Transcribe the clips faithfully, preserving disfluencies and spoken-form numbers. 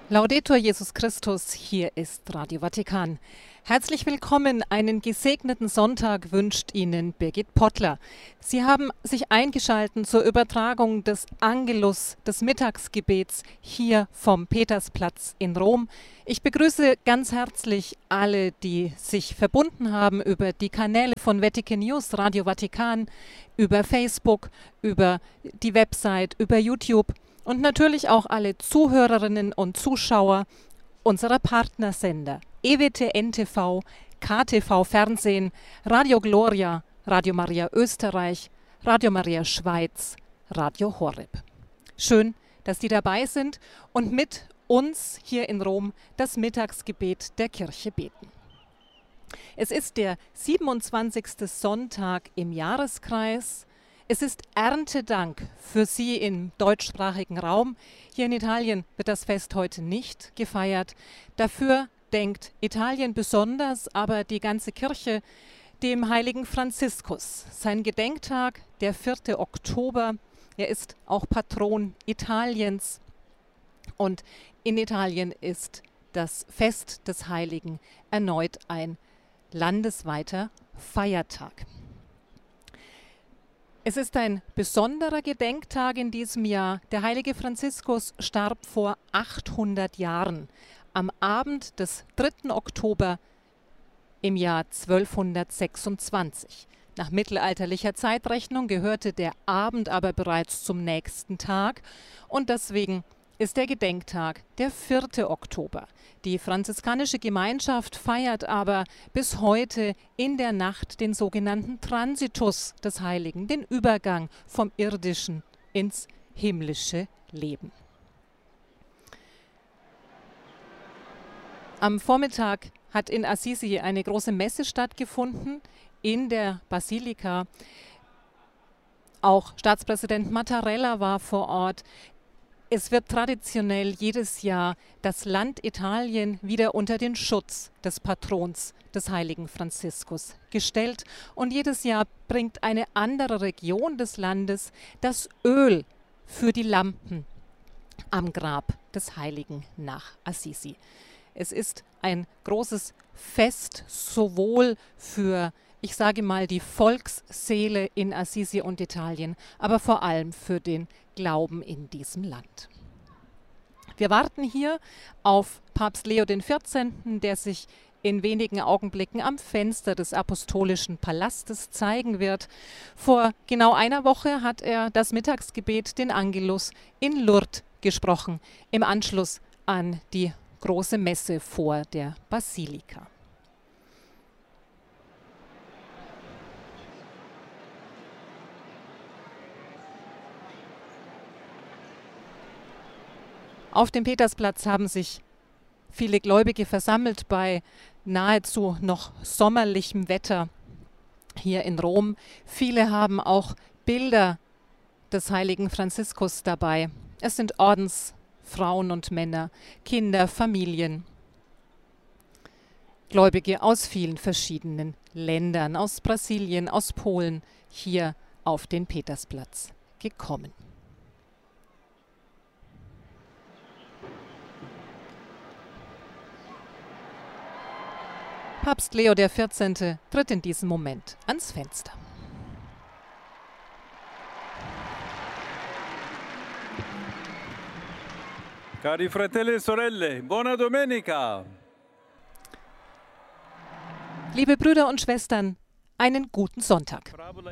Laudetur Jesus Christus, hier ist Radio Vatikan. Herzlich willkommen, einen gesegneten Sonntag wünscht Ihnen Birgit Pottler. Sie haben sich eingeschaltet zur Übertragung des Angelus, des Mittagsgebets hier vom Petersplatz in Rom. Ich begrüße ganz herzlich alle, die sich verbunden haben über die Kanäle von Vatican News, Radio Vatikan, über Facebook, über die Website, über YouTube. Und natürlich auch alle Zuhörerinnen und Zuschauer unserer Partnersender E W T N T V, K T V Fernsehen, Radio Gloria, Radio Maria Österreich, Radio Maria Schweiz, Radio Horeb. Schön, dass Sie dabei sind und mit uns hier in Rom das Mittagsgebet der Kirche beten. Es ist der siebenundzwanzigste Sonntag im Jahreskreis. Es ist Erntedank für Sie im deutschsprachigen Raum. Hier in Italien wird das Fest heute nicht gefeiert. Dafür denkt Italien besonders, aber die ganze Kirche, dem heiligen Franziskus. Sein Gedenktag, der vierte Oktober, er ist auch Patron Italiens. Und in Italien ist das Fest des Heiligen erneut ein landesweiter Feiertag. Es ist ein besonderer Gedenktag in diesem Jahr. Der heilige Franziskus starb vor achthundert Jahren, am Abend des dritten Oktober im Jahr zwölfhundertsechsundzwanzig. Nach mittelalterlicher Zeitrechnung gehörte der Abend aber bereits zum nächsten Tag und deswegen ist der Gedenktag der vierte Oktober. Die franziskanische Gemeinschaft feiert aber bis heute in der Nacht den sogenannten Transitus des Heiligen, den Übergang vom irdischen ins himmlische Leben. Am Vormittag hat in Assisi eine große Messe stattgefunden in der Basilika. Auch Staatspräsident Mattarella war vor Ort. Es wird traditionell jedes Jahr das Land Italien wieder unter den Schutz des Patrons des heiligen Franziskus gestellt. Und jedes Jahr bringt eine andere Region des Landes das Öl für die Lampen am Grab des Heiligen nach Assisi. Es ist ein großes Fest, sowohl für, ich sage mal, die Volksseele in Assisi und Italien, aber vor allem für den Glauben in diesem Land. Wir warten hier auf Papst Leo der vierzehnte., der sich in wenigen Augenblicken am Fenster des Apostolischen Palastes zeigen wird. Vor genau einer Woche hat er das Mittagsgebet, den Angelus, in Lourdes gesprochen, im Anschluss an die große Messe vor der Basilika. Auf dem Petersplatz haben sich viele Gläubige versammelt bei nahezu noch sommerlichem Wetter hier in Rom. Viele haben auch Bilder des heiligen Franziskus dabei. Es sind Ordensfrauen und Männer, Kinder, Familien, Gläubige aus vielen verschiedenen Ländern, aus Brasilien, aus Polen, hier auf den Petersplatz gekommen. Papst Leo der vierzehnte. tritt in diesem Moment ans Fenster. Cari fratelli e sorelle, buona domenica! Liebe Brüder und Schwestern, einen guten Sonntag.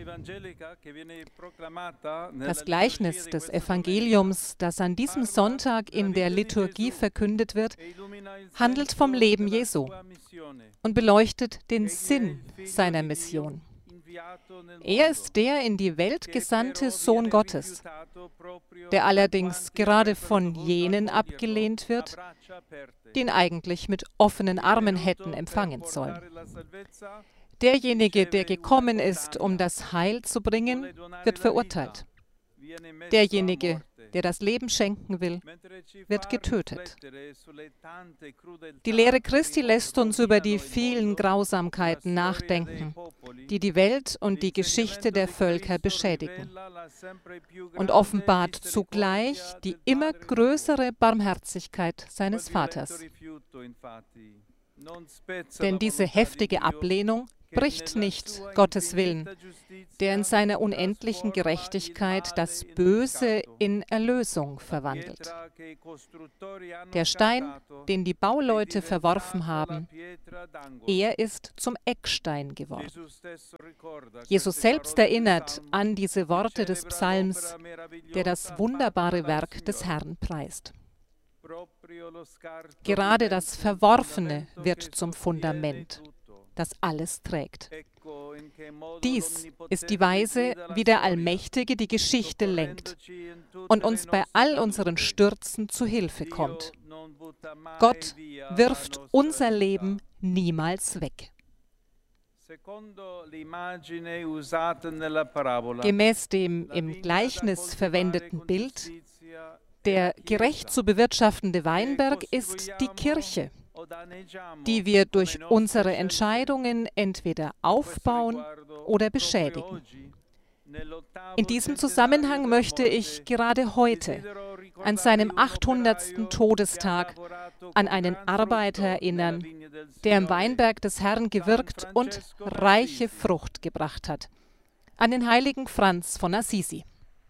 Das Gleichnis des Evangeliums, das an diesem Sonntag in der Liturgie verkündet wird, handelt vom Leben Jesu und beleuchtet den Sinn seiner Mission. Er ist der in die Welt gesandte Sohn Gottes, der allerdings gerade von jenen abgelehnt wird, die ihn eigentlich mit offenen Armen hätten empfangen sollen. Derjenige, der gekommen ist, um das Heil zu bringen, wird verurteilt. Derjenige, der das Leben schenken will, wird getötet. Die Lehre Christi lässt uns über die vielen Grausamkeiten nachdenken, die die Welt und die Geschichte der Völker beschädigen, und offenbart zugleich die immer größere Barmherzigkeit seines Vaters. Denn diese heftige Ablehnung bricht nicht Gottes Willen, der in seiner unendlichen Gerechtigkeit das Böse in Erlösung verwandelt. Der Stein, den die Bauleute verworfen haben, er ist zum Eckstein geworden. Jesus selbst erinnert an diese Worte des Psalms, der das wunderbare Werk des Herrn preist. Gerade das Verworfene wird zum Fundament, das alles trägt. Dies ist die Weise, wie der Allmächtige die Geschichte lenkt und uns bei all unseren Stürzen zu Hilfe kommt. Gott wirft unser Leben niemals weg. Gemäß dem im Gleichnis verwendeten Bild, der gerecht zu bewirtschaftende Weinberg ist die Kirche, die wir durch unsere Entscheidungen entweder aufbauen oder beschädigen. In diesem Zusammenhang möchte ich gerade heute, an seinem achthundertsten Todestag, an einen Arbeiter erinnern, der im Weinberg des Herrn gewirkt und reiche Frucht gebracht hat, an den heiligen Franz von Assisi.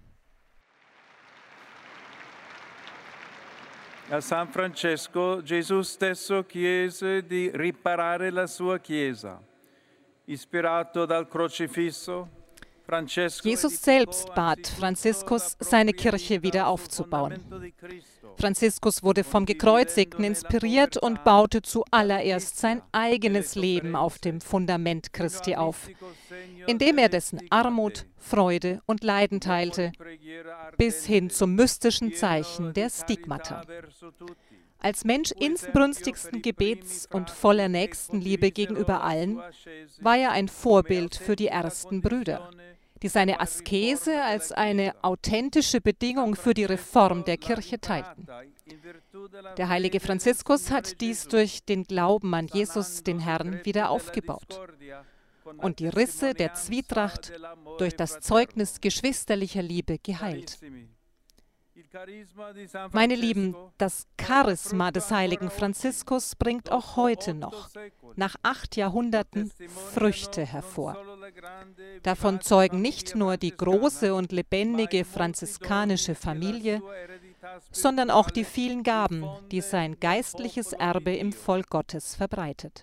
A San Francesco Gesù stesso chiese di riparare la sua Chiesa. Ispirato dal crocifisso, Jesus selbst bat Franziskus, seine Kirche wieder aufzubauen. Franziskus wurde vom Gekreuzigten inspiriert und baute zuallererst sein eigenes Leben auf dem Fundament Christi auf, indem er dessen Armut, Freude und Leiden teilte, bis hin zum mystischen Zeichen der Stigmata. Als Mensch inbrünstigsten Gebets und voller Nächstenliebe gegenüber allen war er ein Vorbild für die ersten Brüder, die seine Askese als eine authentische Bedingung für die Reform der Kirche teilten. Der heilige Franziskus hat dies durch den Glauben an Jesus, den Herrn, wieder aufgebaut und die Risse der Zwietracht durch das Zeugnis geschwisterlicher Liebe geheilt. Meine Lieben, das Charisma des heiligen Franziskus bringt auch heute noch, nach acht Jahrhunderten, Früchte hervor. Davon zeugen nicht nur die große und lebendige franziskanische Familie, sondern auch die vielen Gaben, die sein geistliches Erbe im Volk Gottes verbreitet.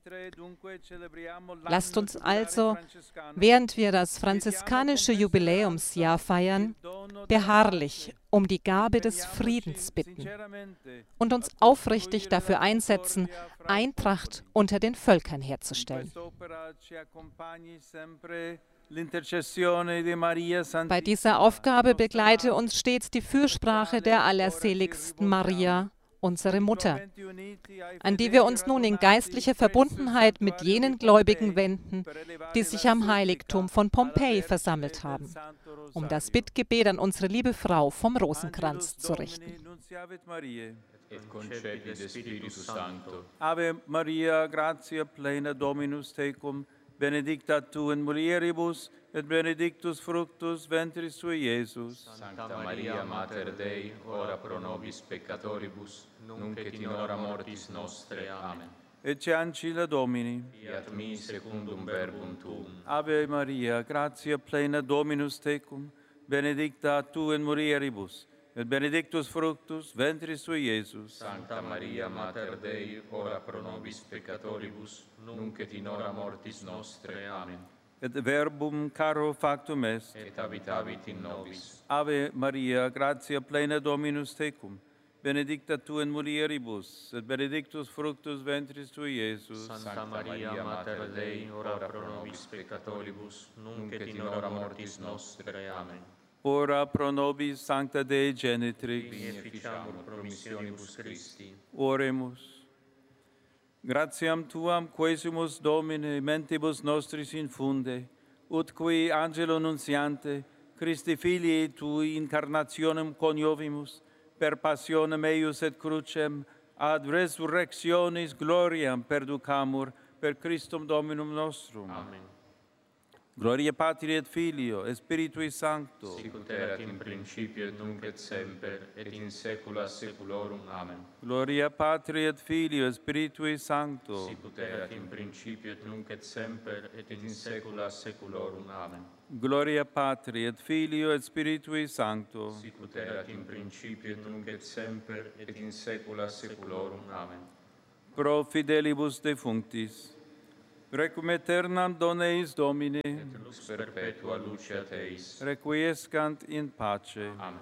Lasst uns also, während wir das franziskanische Jubiläumsjahr feiern, beharrlich um die Gabe des Friedens bitten und uns aufrichtig dafür einsetzen, Eintracht unter den Völkern herzustellen. Bei dieser Aufgabe begleite uns stets die Fürsprache der allerseligsten Maria, unsere Mutter, an die wir uns nun in geistlicher Verbundenheit mit jenen Gläubigen wenden, die sich am Heiligtum von Pompeji versammelt haben, um das Bittgebet an unsere liebe Frau vom Rosenkranz zu richten. Et concepit de Spiritus Sancto. Ave Maria, gratia plena Dominus tecum, benedicta tu in mulieribus, et benedictus fructus ventris tui, Iesus. Sancta Maria, Mater Dei, ora pro nobis peccatoribus, nunc et in hora mortis nostre. Amen. Ecce ancilla Domini. Fiat mi secundum verbum tuum. Ave Maria, gratia plena Dominus tecum, benedicta tu in mulieribus, et benedictus fructus ventris tui, Iesus. Sancta Maria, Mater Dei, ora pro nobis peccatoribus, nunc et in hora mortis nostre. Amen. Et verbum caro factum est. Et habitavit in nobis. Ave Maria, gratia plena Dominus tecum, benedicta tu in mulieribus, et benedictus fructus ventris tui, Iesus. Sancta Maria, Mater Dei, ora pro nobis peccatoribus, nunc et in hora mortis nostre. Amen. Ora pro nobis Sancta Dei Genitrix, Beneficiamur promissionibus Christi. Oremus. Gratiam tuam quesimus Domine mentibus nostris infunde, ut qui angelo nuntiante Christi Filii Tui incarnationem coniovimus, per passionem eius et crucem, ad resurrectionis gloriam perducamur, per Christum Dominum nostrum. Amen. Gloria Patri et Filio, et Spiritui Sancto. Sicut erat in principio et nunc et semper, et in saecula saeculorum. Amen. Gloria Patri et Filio, et Spiritui Sancto. Sicut erat in principio et nunc et semper, et in saecula saeculorum. Amen. Gloria Patri et Filio, et Spiritui Sancto. Sicut erat in principio et nunc et semper, et in saecula saeculorum. Amen. Pro fidelibus defunctis, requiem aeternam dona eis Domine, Et lux perpetua luceat eis. requiescant in pace. Amen.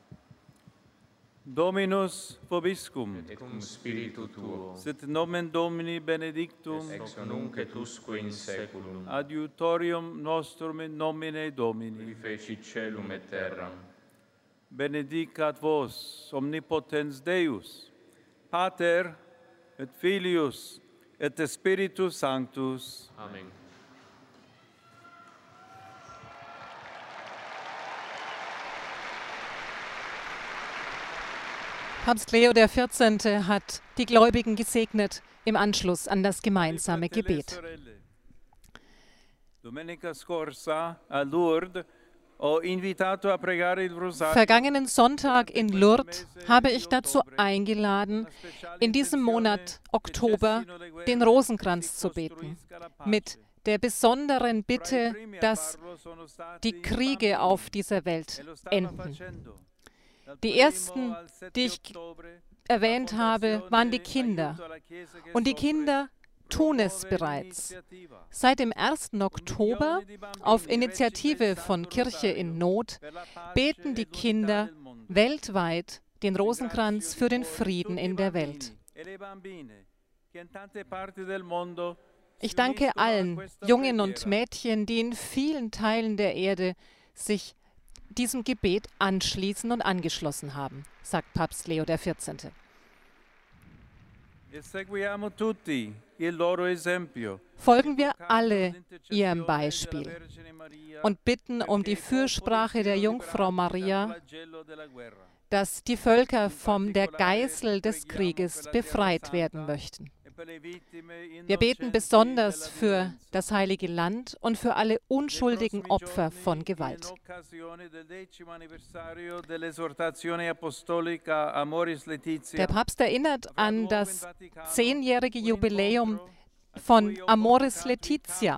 Dominus vobiscum, Et cum spiritu tuo, sit nomen Domini benedictum, ex nunc et usque in saeculum, adiutorium nostrum in nomine qui Domini. fecit caelum et terram. Benedicat vos, omnipotens Deus, Pater et Filius et Spiritus Sanctus. Amen. Papst Leo der vierzehnte. Hat die Gläubigen gesegnet im Anschluss an das gemeinsame Gebet. Domenica scorsa a Lourdes ho invitato a pregare il rosario. Vergangenen Sonntag in Lourdes habe ich dazu eingeladen, in diesem Monat Oktober den Rosenkranz zu beten, mit der besonderen Bitte, dass die Kriege auf dieser Welt enden. Die ersten, die ich erwähnt habe, waren die Kinder. Und die Kinder tun es bereits. Seit dem ersten Oktober, auf Initiative von Kirche in Not, beten die Kinder weltweit den Rosenkranz für den Frieden in der Welt. Ich danke allen Jungen und Mädchen, die in vielen Teilen der Erde sich diesem Gebet anschließen und angeschlossen haben, sagt Papst Leo der vierzehnte. Folgen wir alle ihrem Beispiel und bitten um die Fürsprache der Jungfrau Maria, dass die Völker von der Geißel des Krieges befreit werden möchten. Wir beten besonders für das Heilige Land und für alle unschuldigen Opfer von Gewalt. Der Papst erinnert an das zehnjährige Jubiläum von Amoris Laetitia.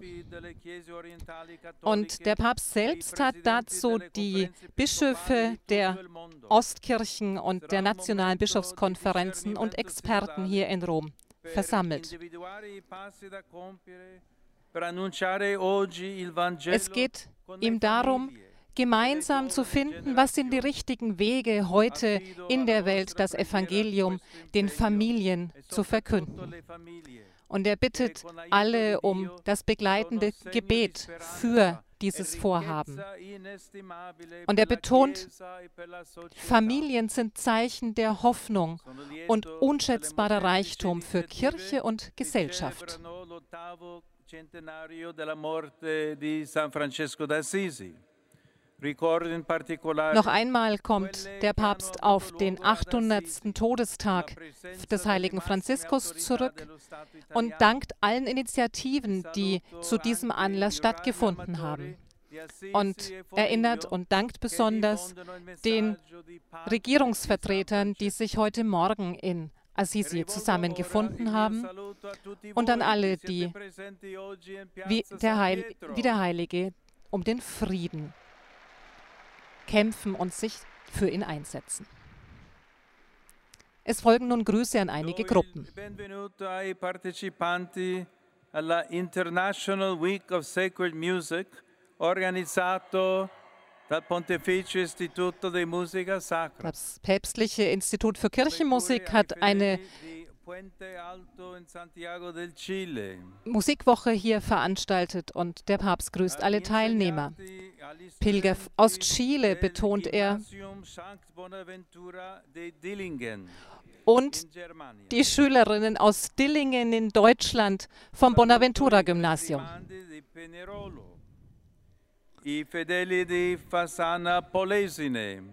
Und der Papst selbst hat dazu die Bischöfe der Ostkirchen und der nationalen Bischofskonferenzen und Experten hier in Rom versammelt. Es geht ihm darum, gemeinsam zu finden, was sind die richtigen Wege, heute in der Welt das Evangelium den Familien zu verkünden. Und er bittet alle um das begleitende Gebet für dieses Vorhaben. Und er betont, Familien sind Zeichen der Hoffnung und unschätzbarer Reichtum für Kirche und Gesellschaft. Noch einmal kommt der Papst auf den achthundertsten Todestag des heiligen Franziskus zurück und dankt allen Initiativen, die zu diesem Anlass stattgefunden haben. Und erinnert und dankt besonders den Regierungsvertretern, die sich heute Morgen in Assisi zusammengefunden haben, und an alle, die wie der, Heil, wie der Heilige um den Frieden kämpfen und sich für ihn einsetzen. Es folgen nun Grüße an einige Gruppen. Benvenuto ai partecipanti alla International Week of Sacred Music, organizzato dal Pontificio Istituto di Musica Sacra. Das Päpstliche Institut für Kirchenmusik hat eine Musikwoche hier veranstaltet und der Papst grüßt alle Teilnehmer. Pilger aus Chile, betont er, und die Schülerinnen aus Dillingen in Deutschland vom Bonaventura-Gymnasium. I fedeli di Fassana Polesine,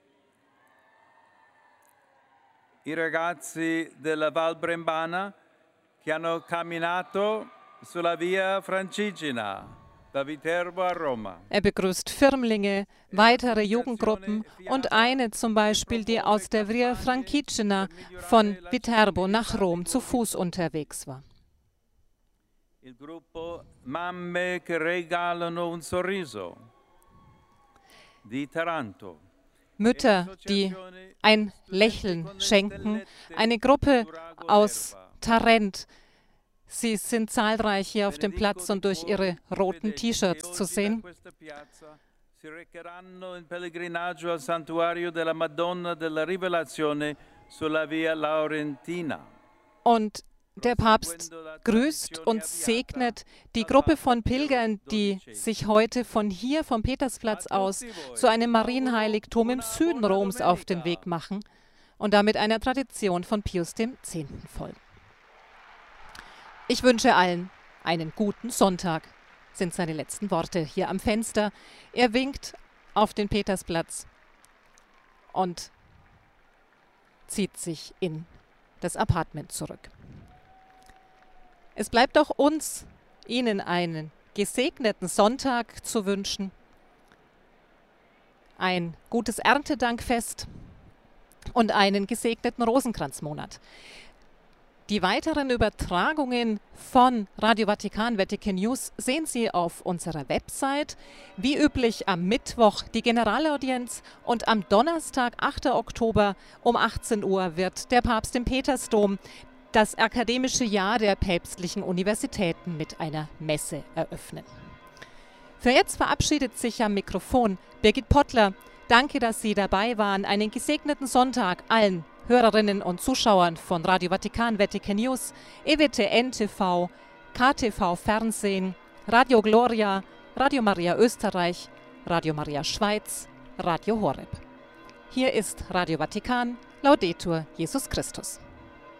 i ragazzi della Val Brembana che hanno camminato sulla Via Francigena da Viterbo a Roma. Er begrüßt Firmlinge, weitere Jugendgruppen und eine zum Beispiel, die aus der Via Francigena von Viterbo nach Rom zu Fuß unterwegs war. Il gruppo Mamme che regalano un sorriso di Taranto. Mütter, die ein Lächeln schenken, eine Gruppe aus Tarent. Sie sind zahlreich hier auf dem Platz und durch ihre roten T-Shirts zu sehen. Si recheranno in pellegrinaggio al santuario della Madonna della Rivelazione sulla Via Laurentina. Und der Papst grüßt und segnet die Gruppe von Pilgern, die sich heute von hier, vom Petersplatz aus, zu einem Marienheiligtum im Süden Roms auf den Weg machen und damit einer Tradition von Pius dem Zehnten folgen. Ich wünsche allen einen guten Sonntag, sind seine letzten Worte hier am Fenster. Er winkt auf den Petersplatz und zieht sich in das Apartment zurück. Es bleibt auch uns, Ihnen einen gesegneten Sonntag zu wünschen, ein gutes Erntedankfest und einen gesegneten Rosenkranzmonat. Die weiteren Übertragungen von Radio Vatikan, Vatican News sehen Sie auf unserer Website. Wie üblich am Mittwoch die Generalaudienz und am Donnerstag, achten Oktober um achtzehn Uhr wird der Papst im Petersdom das akademische Jahr der päpstlichen Universitäten mit einer Messe eröffnen. Für jetzt verabschiedet sich am Mikrofon Birgit Pottler. Danke, dass Sie dabei waren. Einen gesegneten Sonntag allen Hörerinnen und Zuschauern von Radio Vatikan, Vatican News, E W T N T V, K T V Fernsehen, Radio Gloria, Radio Maria Österreich, Radio Maria Schweiz, Radio Horeb. Hier ist Radio Vatikan, Laudetur Jesus Christus.